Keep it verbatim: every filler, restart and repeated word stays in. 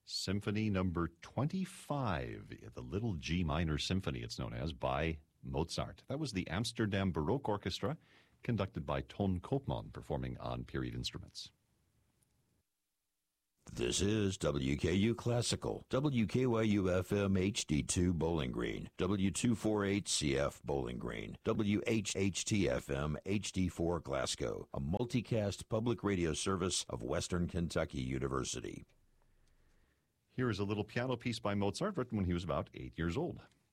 Symphony number twenty-five, the Little G Minor Symphony, it's known as, by Mozart. That was the Amsterdam Baroque Orchestra, conducted by Ton Koopman, performing on period instruments. This is W K U Classical, W K Y U F M H D two Bowling Green, W two forty-eight C F Bowling Green, W H H T F M H D four Glasgow, a multicast public radio service of Western Kentucky University. Here is a little piano piece by Mozart written when he was about eight years old.